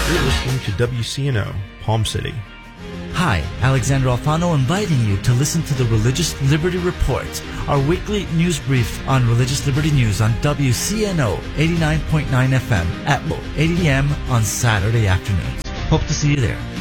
You're listening to WCNO, Palm City. Hi, Alexander Alfano inviting you to listen to the Religious Liberty Report, our weekly news brief on religious liberty news on WCNO 89.9 FM at 8 a.m. on Saturday afternoons. Hope to see you there.